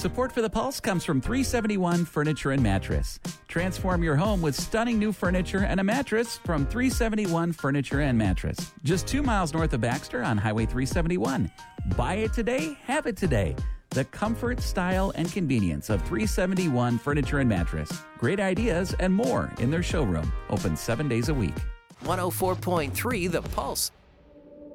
Support for the Pulse comes from 371 Furniture and Mattress. Transform your home with stunning new furniture and a mattress from 371 Furniture and Mattress. Just 2 miles north of Baxter on Highway 371. Buy it today, have it today. The comfort, style, and convenience of 371 Furniture and Mattress. Great ideas and more in their showroom. Open 7 days a week. 104.3 The Pulse.